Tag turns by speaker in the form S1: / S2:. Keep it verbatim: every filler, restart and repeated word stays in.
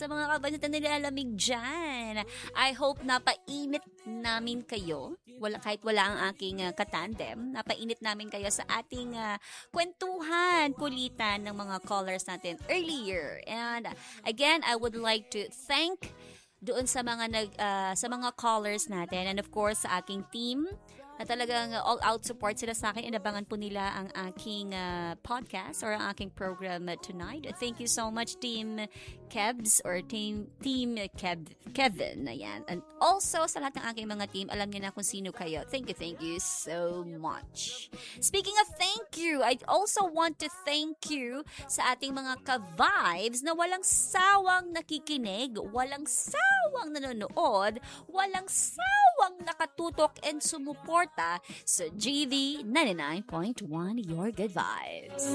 S1: sa mga kabaitan na nilalamig dyan. I hope napainit namin kayo. Wala, kahit wala ang aking uh, katandem, napainit namin kayo sa ating uh, kwentuhan, kulitan ng mga callers natin earlier. And uh, again, I would like to thank doon sa mga nag uh, sa mga callers natin and of course sa aking team na talagang all-out support sila sa akin. Inabangan po nila ang aking uh, podcast or ang aking program uh, tonight. Thank you so much, Team Kebs or Team Team Kev, Kevin. Ayan. And also, sa lahat ng aking mga team, alam niyo na kung sino kayo. Thank you, thank you so much. Speaking of thank you, I also want to thank you sa ating mga ka-vibes na walang sawang nakikinig, walang sawang nanonood, walang sawang nakatutok and sumuport sa G V ninety-nine point one Your Good Vibes.